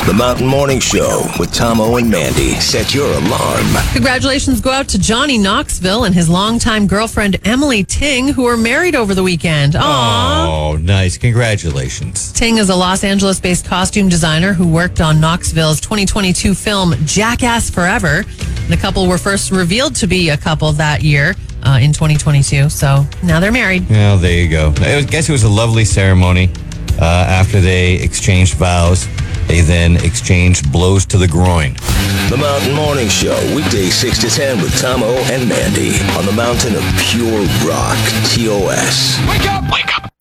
The Mountain Morning Show with Tomo and Mandy. Set your alarm. Congratulations go out to Johnny Knoxville and his longtime girlfriend, Emily Ting, who were married over the weekend. Aww. Oh, nice. Congratulations. Ting is a Los Angeles-based costume designer who worked on Knoxville's 2022 film Jackass Forever. The couple were first revealed to be a couple that year in 2022. So now they're married. Well, there you go. I guess it was a lovely ceremony. After they exchanged vows, they then exchanged blows to the groin. The Mountain Morning Show, weekdays 6 to 10 with Tomo and Mandy on the mountain of pure rock, TOS. Wake up! Wake up!